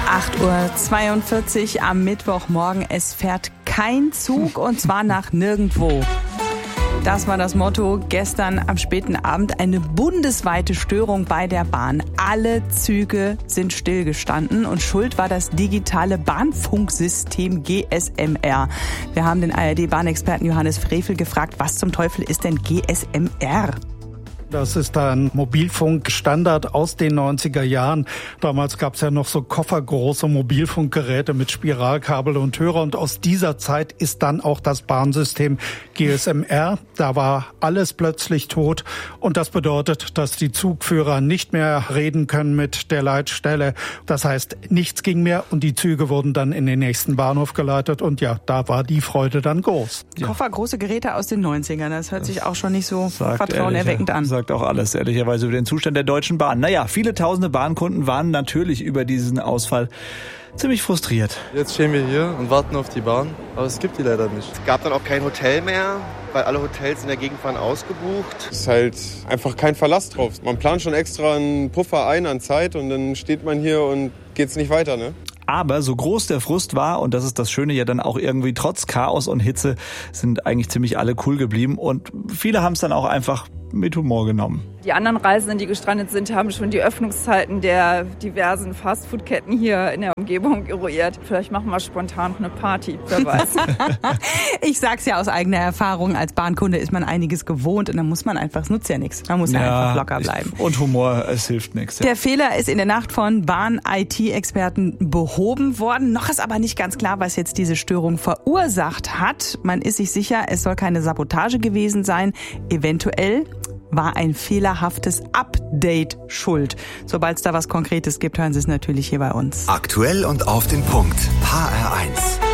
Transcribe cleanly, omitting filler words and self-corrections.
8:42 Uhr am Mittwochmorgen. Es fährt kein Zug und zwar nach nirgendwo. Das war das Motto gestern am späten Abend. Eine bundesweite Störung bei der Bahn. Alle Züge sind stillgestanden und schuld war das digitale Bahnfunksystem GSMR. Wir haben den ARD-Bahnexperten Johannes Frevel gefragt, was zum Teufel ist denn GSMR? Das ist ein Mobilfunkstandard aus den 90er Jahren. Damals gab es ja noch so koffergroße Mobilfunkgeräte mit Spiralkabel und Hörer. Und aus dieser Zeit ist dann auch das Bahnsystem GSMR. Da war alles plötzlich tot. Und das bedeutet, dass die Zugführer nicht mehr reden können mit der Leitstelle. Das heißt, nichts ging mehr und die Züge wurden dann in den nächsten Bahnhof geleitet. Und ja, da war die Freude dann groß. Ja. Koffergroße Geräte aus den 90ern. Das hört sich auch schon nicht so vertrauenerweckend an. Sagt auch alles, ehrlicherweise, über den Zustand der Deutschen Bahn. Naja, viele tausende Bahnkunden waren natürlich über diesen Ausfall ziemlich frustriert. Jetzt stehen wir hier und warten auf die Bahn, aber es gibt die leider nicht. Es gab dann auch kein Hotel mehr, weil alle Hotels in der Gegend waren ausgebucht. Es ist halt einfach kein Verlass drauf. Man plant schon extra einen Puffer ein an Zeit und dann steht man hier und geht's nicht weiter, ne? Aber so groß der Frust war, und das ist das Schöne ja dann auch irgendwie, trotz Chaos und Hitze sind eigentlich ziemlich alle cool geblieben und viele haben es dann auch einfach mit Humor genommen. Die anderen Reisenden, die gestrandet sind, haben schon die Öffnungszeiten der diversen Fastfood-Ketten hier in der Umgebung eruiert. Vielleicht machen wir spontan noch eine Party, wer weiß. Ich sag's ja aus eigener Erfahrung, als Bahnkunde ist man einiges gewohnt und dann muss man einfach, es nutzt ja nichts, man muss ja einfach locker bleiben. Und Humor, es hilft nichts. Ja. Der Fehler ist in der Nacht von Bahn-IT-Experten behoben worden. Noch ist aber nicht ganz klar, was jetzt diese Störung verursacht hat. Man ist sich sicher, es soll keine Sabotage gewesen sein. Eventuell war ein fehlerhaftes Update schuld. Sobald es da was Konkretes gibt, hören Sie es natürlich hier bei uns. Aktuell und auf den Punkt. HR1.